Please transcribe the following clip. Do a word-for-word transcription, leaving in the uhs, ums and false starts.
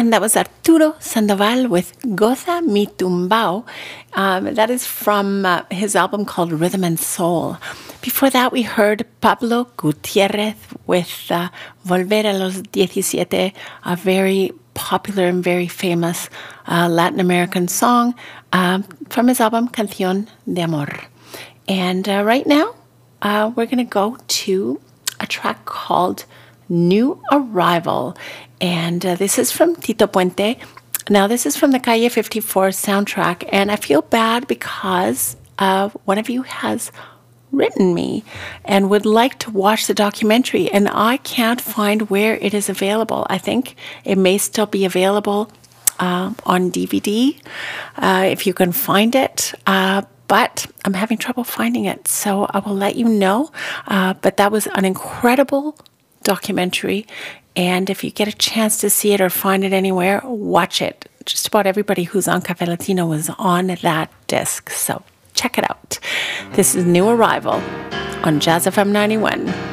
And that was Arturo Sandoval with Goza Mi Tumbao. Um, that is from uh, his album called Rhythm and Soul. Before that, we heard Pablo Gutierrez with uh, Volver a los diecisiete, a very popular and very famous uh, Latin American song um, from his album Canción de Amor. And uh, right now, uh, we're going to go to a track called New Arrival. And uh, this is from Tito Puente. Now, this is from the Calle fifty-four soundtrack. And I feel bad because uh, one of you has written me and would like to watch the documentary. And I can't find where it is available. I think it may still be available uh, on D V D uh, if you can find it. Uh, but I'm having trouble finding it. So I will let you know. Uh, but that was an incredible documentary, and if you get a chance to see it or find it anywhere, watch it. Just about everybody who's on Cafe Latino was on that disc, so check it out. This is New Arrival on Jazz F M ninety-one.